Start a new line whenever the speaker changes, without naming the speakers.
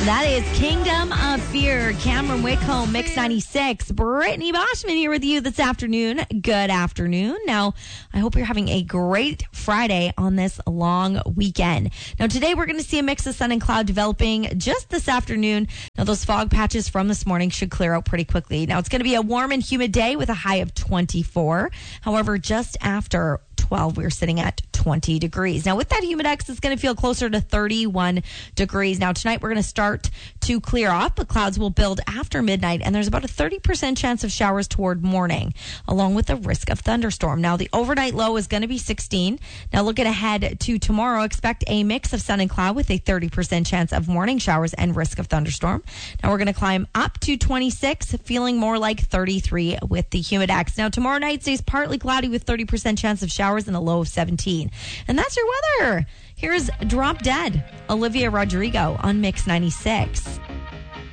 That is Kingdom of Fear. Cameron Wickholm, Mix 96. Brittany Boschman here with you this afternoon. Good afternoon. Now, I hope you're having a great Friday on this long weekend. Now, today we're going to see a mix of sun and cloud developing just this afternoon. Now, those fog patches from this morning should clear out pretty quickly. Now, it's going to be a warm and humid day with a high of 24. However, just after 12, we're sitting at 20 degrees. Now, with that humidex, it's going to feel closer to 31 degrees. Now, tonight we're going to start to clear off, but clouds will build after midnight, and there's about a 30% chance of showers toward morning, along with the risk of thunderstorm. Now, the overnight low is going to be 16. Now, looking ahead to tomorrow, expect a mix of sun and cloud with a 30% chance of morning showers and risk of thunderstorm. Now, we're going to climb up to 26, feeling more like 33 with the humidex. Now, tomorrow night stays partly cloudy with 30% chance of showers and a low of 17. And that's your weather. Here's Drop Dead, Olivia Rodrigo on Mix 96.